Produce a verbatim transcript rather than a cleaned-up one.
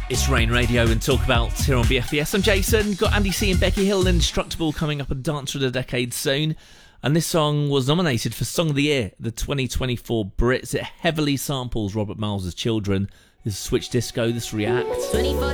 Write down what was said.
It's Rain Radio and Talk About here on B F B S. I'm Jason. Got Andy C and Becky Hill and Indestructible coming up, a Dancer of the Decade soon. And this song was nominated for Song of the Year, the twenty twenty-four Brits. It heavily samples Robert Miles' Children. This is Switch Disco, this React.